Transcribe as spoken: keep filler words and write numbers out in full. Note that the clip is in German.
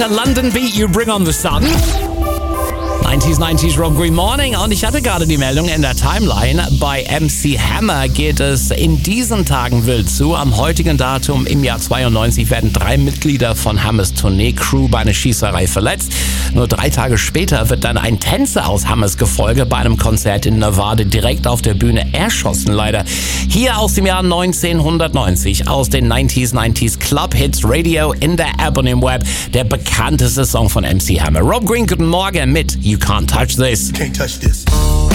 Später London Beat, You Bring on the Sun. neunziger, neunziger Rob Green Morning. Und ich hatte gerade die Meldung in der Timeline. Bei M C Hammer geht es in diesen Tagen wild zu. Am heutigen Datum im Jahr zweiundneunzig werden drei Mitglieder von Hammers Tournee-Crew bei einer Schießerei verletzt. Nur drei Tage später wird dann ein Tänzer aus Hammers Gefolge bei einem Konzert in Nevada direkt auf der Bühne erschossen, leider. Hier aus dem Jahr neunzehnhundertneunzig, aus den neunziger, neunziger Club Hits Radio in der App und im Web, der bekannteste Song von M C Hammer. Rob Green, guten Morgen mit You Can't Touch This. You can't touch this.